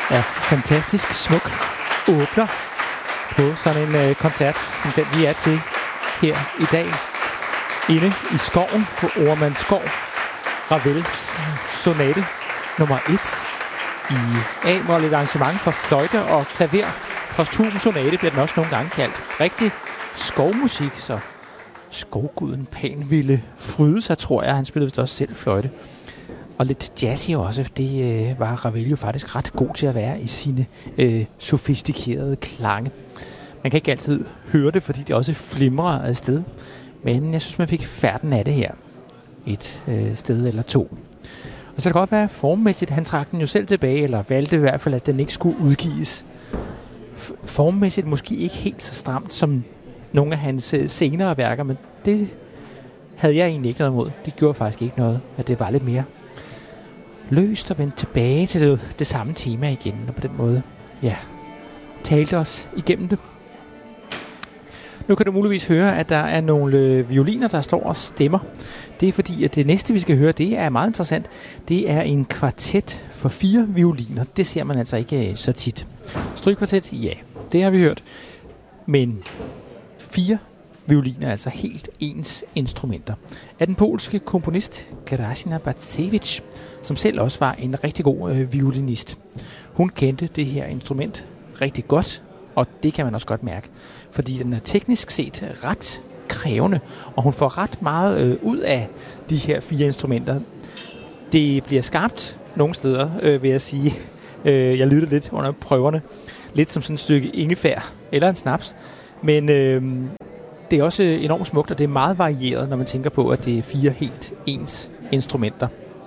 Ja, fantastisk smuk åbner på sådan en koncert, som den vi er til her i dag. Inde i skoven på Ormandsgård. Ravels sonate nummer 1 i A-mol, et arrangement for fløjte og klaver. Posthum sonate bliver den også nogle gange kaldt. Rigtig skovmusik, så skovguden Pan ville fryde sig, tror jeg. Han spillede vist også selv fløjte. Og lidt jazzy også. Det var Ravel jo faktisk ret god til at være i sine sofistikerede klange. Man kan ikke altid høre det, fordi det også flimrer afsted. Men jeg synes, man fik færden af det her. Et sted eller to. Og så kan det godt være formmæssigt. Han trak den jo selv tilbage, eller valgte i hvert fald, at den ikke skulle udgives. Formmæssigt måske ikke helt så stramt som nogle af hans senere værker, men det havde jeg egentlig ikke noget imod. Det gjorde faktisk ikke noget, at det var lidt mere løst og vendte tilbage til det samme tema igen, og på den måde, ja, talte os igennem det. Nu kan du muligvis høre, at der er nogle violiner, der står og stemmer. Det er fordi, at det næste, vi skal høre, det er meget interessant. Det er en kvartet for 4 violiner. Det ser man altså ikke så tit. Strygkvartet, ja, det har vi hørt. Men 4 violiner er altså helt ens instrumenter. Af den polske komponist Grażyna Bacewicz, som selv også var en rigtig god violinist. Hun kendte det her instrument rigtig godt, og det kan man også godt mærke. Fordi den er teknisk set ret krævende, og hun får ret meget ud af de her 4 instrumenter. Det bliver skarpt nogle steder, vil jeg sige. Jeg lyttede lidt under prøverne. Lidt som sådan et stykke ingefær eller en snaps. Men det er også enormt smukt, og det er meget varieret, når man tænker på, at det er 4 helt ens instrumenter.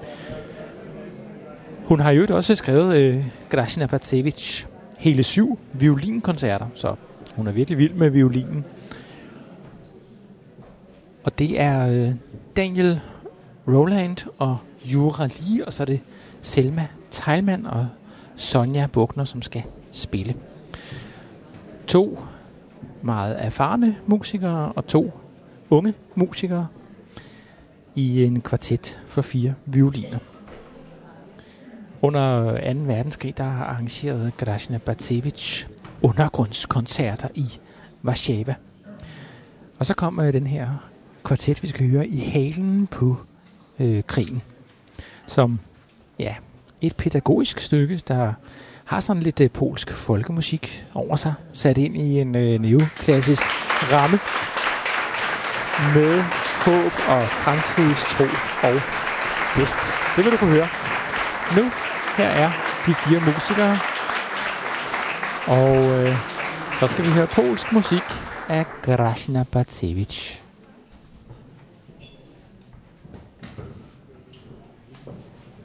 Hun har jo også skrevet Grażyna Bacewicz hele 7 violinkoncerter, så hun er virkelig vild med violinen. Og det er Daniel Roland og Jura Lee, og så er det Selma Teilman og Sonja Buchner, som skal spille. 2 meget erfarne musikere og 2 unge musikere i en kvartet for 4 violiner. Under 2. verdenskrig, der har arrangeret Grażyna Bacewicz undergrundskoncerter i Warszawa. Og så kommer den her kvartet, vi skal høre, i halen på krigen. Som, ja, et pædagogisk stykke, der har sådan lidt polsk folkemusik over sig, sat ind i en neoklassisk ramme med håb og fremtidstro og fest. Det vil du kunne høre. Nu, her er de 4 musikere, og så skal vi høre polsk musik af Grażyna Bacewicz.